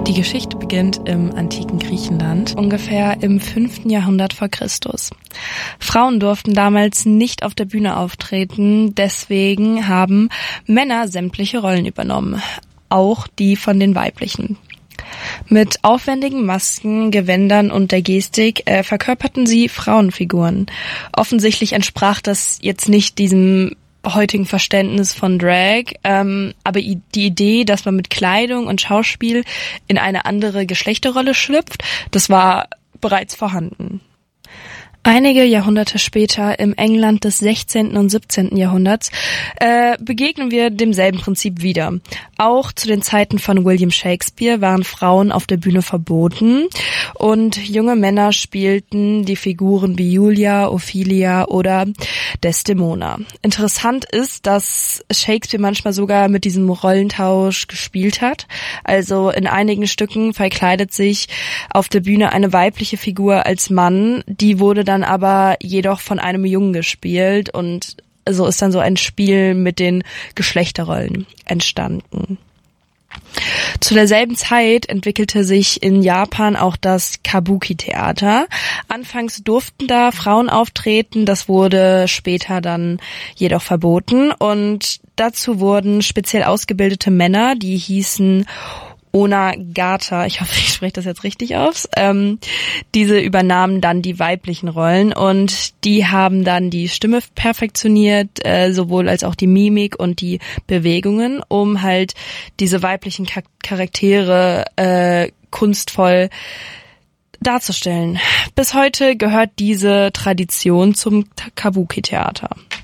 Die Geschichte beginnt im antiken Griechenland, ungefähr im 5. Jahrhundert vor Christus. Frauen durften damals nicht auf der Bühne auftreten, deswegen haben Männer sämtliche Rollen übernommen, auch die von den weiblichen. Mit aufwendigen Masken, Gewändern und der Gestik verkörperten sie Frauenfiguren. Offensichtlich entsprach das jetzt nicht diesem heutigen Verständnis von Drag, aber die Idee, dass man mit Kleidung und Schauspiel in eine andere Geschlechterrolle schlüpft, das war bereits vorhanden. Einige Jahrhunderte später, im England des 16. und 17. Jahrhunderts, begegnen wir demselben Prinzip wieder. Auch zu den Zeiten von William Shakespeare waren Frauen auf der Bühne verboten und junge Männer spielten die Figuren wie Julia, Ophelia oder Desdemona. Interessant ist, dass Shakespeare manchmal sogar mit diesem Rollentausch gespielt hat. Also in einigen Stücken verkleidet sich auf der Bühne eine weibliche Figur als Mann, die wurde dann aber jedoch von einem Jungen gespielt und so ist dann so ein Spiel mit den Geschlechterrollen entstanden. Zu derselben Zeit entwickelte sich in Japan auch das Kabuki-Theater. Anfangs durften da Frauen auftreten, das wurde später dann jedoch verboten und dazu wurden speziell ausgebildete Männer, die hießen Onagata, ich hoffe, ich spreche das jetzt richtig aus, diese übernahmen dann die weiblichen Rollen und die haben dann die Stimme perfektioniert, sowohl als auch die Mimik und die Bewegungen, um halt diese weiblichen Charaktere kunstvoll darzustellen. Bis heute gehört diese Tradition zum Kabuki-Theater.